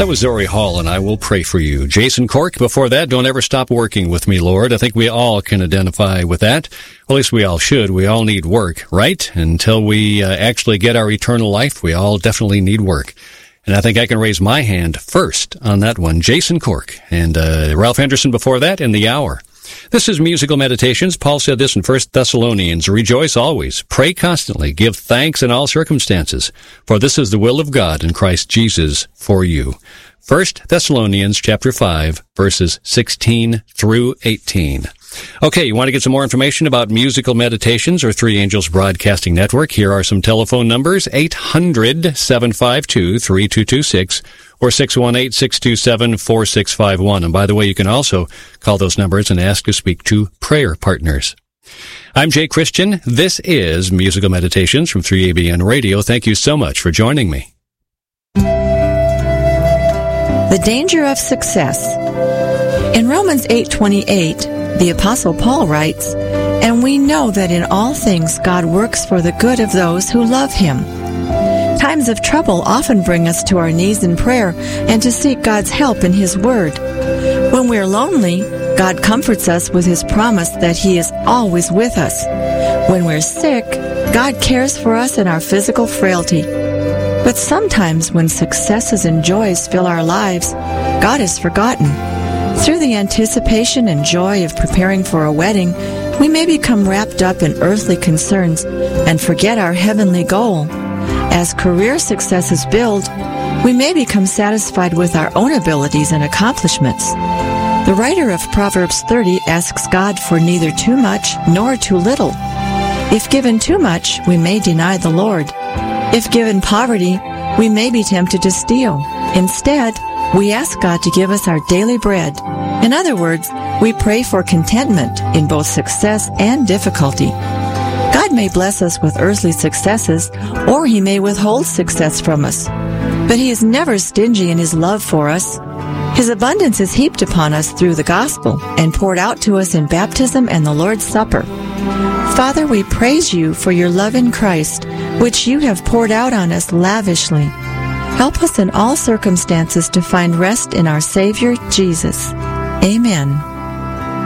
That was Zori Hall, and I will pray for you. Jason Cork, before that, Don't Ever Stop Working With Me, Lord. I think we all can identify with that. Well, at least we all should. We all need work, right? Until we actually get our eternal life, we all definitely need work. And I think I can raise my hand first on that one. Jason Cork and Ralph Henderson before that in the hour. This is Musical Meditations. Paul said this in 1 Thessalonians, rejoice always, pray constantly, give thanks in all circumstances, for this is the will of God in Christ Jesus for you. 1 Thessalonians chapter 5, verses 16 through 18. Okay, you want to get some more information about Musical Meditations or Three Angels Broadcasting Network? Here are some telephone numbers, 800-752-3226 or 618-627-4651. And by the way, you can also call those numbers and ask to speak to prayer partners. I'm Jay Christian. This is Musical Meditations from 3ABN Radio. Thank you so much for joining me. The danger of success. In Romans 8:28, the Apostle Paul writes, "And we know that in all things God works for the good of those who love Him." Times of trouble often bring us to our knees in prayer and to seek God's help in His Word. When we're lonely, God comforts us with His promise that He is always with us. When we're sick, God cares for us in our physical frailty. But sometimes when successes and joys fill our lives, God is forgotten. Through the anticipation and joy of preparing for a wedding, we may become wrapped up in earthly concerns and forget our heavenly goal. As career successes build, we may become satisfied with our own abilities and accomplishments. The writer of Proverbs 30 asks God for neither too much nor too little. If given too much, we may deny the Lord. If given poverty, we may be tempted to steal. Instead, we ask God to give us our daily bread. In other words, we pray for contentment in both success and difficulty. God may bless us with earthly successes, or He may withhold success from us. But He is never stingy in His love for us. His abundance is heaped upon us through the gospel and poured out to us in baptism and the Lord's Supper. Father, we praise You for Your love in Christ, which You have poured out on us lavishly. Help us in all circumstances to find rest in our Savior, Jesus. Amen.